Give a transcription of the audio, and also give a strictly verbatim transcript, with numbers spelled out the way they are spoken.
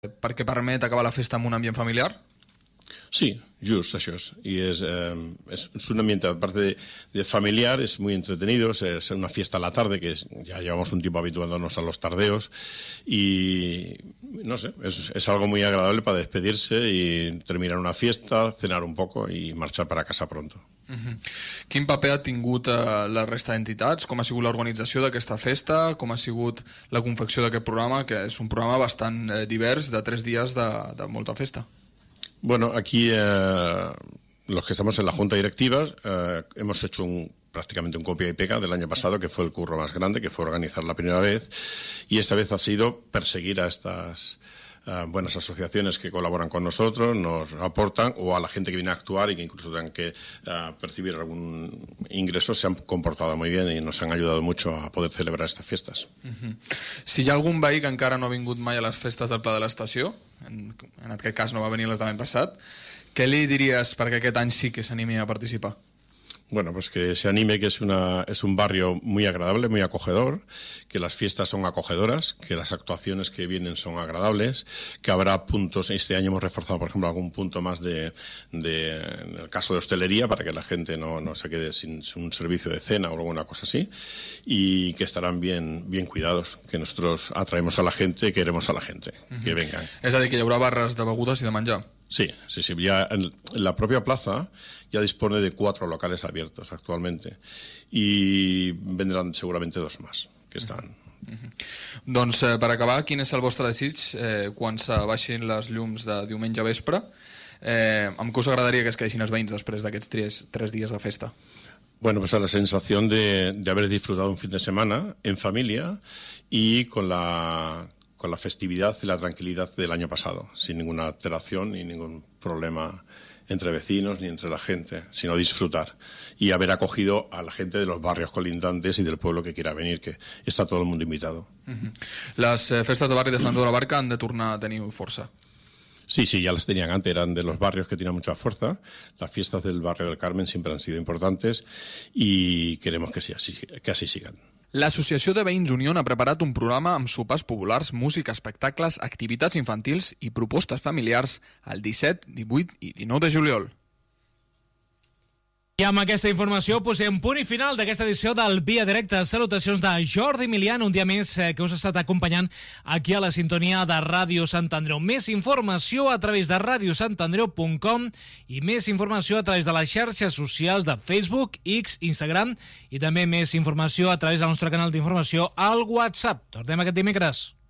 perquè permet acabar la festa amb un ambient familiar? Sí, just això és. Y es, eh, es, es un ambiente, aparte de, de familiar, es muy entretenido. Es, es una fiesta a la tarde, que es, ya llevamos un tiempo habituándonos a los tardeos. Y no sé, es, es algo muy agradable para despedirse y terminar una fiesta, cenar un poco y marchar para casa pronto. Uh-huh. Quin paper ha tingut eh, la resta d'entitats? Com ha sigut l'organització d'aquesta festa? Com ha sigut la confecció d'aquest programa, que és un programa bastant eh, divers, de tres dies de, de molta festa? Bueno, aquí eh, los que estamos en la Junta Directiva eh, hemos hecho un, prácticamente un copia y pega del año pasado, que fue el curro más grande, que fue organizar la primera vez, y esta vez ha sido perseguir a estas uh, buenas asociaciones que colaboran con nosotros, nos aportan, o a la gente que viene a actuar y que incluso tengan que uh, percibir algún ingreso. Se han comportado muy bien y nos han ayudado mucho a poder celebrar estas fiestas. Uh-huh. Si hi ha algun veí que encara no ha vingut mai a les festes del Pla de l'Estació, en, en aquest cas no va venir les de l'any passat, què li diries perquè aquest any sí que s'animi a participar? Bueno, pues que se anime, que es una es un barrio muy agradable, muy acogedor, que las fiestas son acogedoras, que las actuaciones que vienen son agradables, que habrá puntos. Este año hemos reforzado, por ejemplo, algún punto más de, de en el caso de hostelería, para que la gente no, no se quede sin un servicio de cena o alguna cosa así, y que estarán bien, bien cuidados, que nosotros atraemos a la gente y queremos a la gente, uh-huh. que vengan. És a dir, que hi haurà barres de begudes i de menjar. Sí, sí, sí. Ya en la propia plaza ya dispone de cuatro locales abiertos actualmente y vendrán seguramente dos más que están. Uh-huh. Doncs eh, per acabar, quin és el vostre desig eh, quan se baixin les llums de diumenge vespre? Eh, amb què us agradaria que es quedessin els veïns després d'aquests tres, tres dies de festa? Bueno, pues a la sensación de, de haber disfrutado un fin de semana en familia y con la... con la festividad y la tranquilidad del año pasado, sin ninguna alteración ni ningún problema entre vecinos ni entre la gente, sino disfrutar y haber acogido a la gente de los barrios colindantes y del pueblo que quiera venir, que está todo el mundo invitado. Uh-huh. Les eh, festes de barri de Sant Andreu de la Barca han de tornar a tenir força. Sí, sí, ya las tenían antes, eran de los barrios que tenían mucha fuerza. Las fiestas del barrio del Carmen siempre han sido importantes y queremos que, sí, así, que así sigan. L'Associació de Veïns Unión ha preparat un programa amb sopars populars, música, espectacles, activitats infantils i propostes familiars el disset, divuit i dinou de juliol. I amb aquesta informació posem punt i final d'aquesta edició del Via Directa. Salutacions de Jordi Milian, un dia més eh, que us ha estat acompanyant aquí a la sintonia de Ràdio Sant Andreu. Més informació a través de radio sant andreu punt com i més informació a través de les xarxes socials de Facebook, X, Instagram i també més informació a través del nostre canal d'informació al WhatsApp. Tornem aquest dimecres.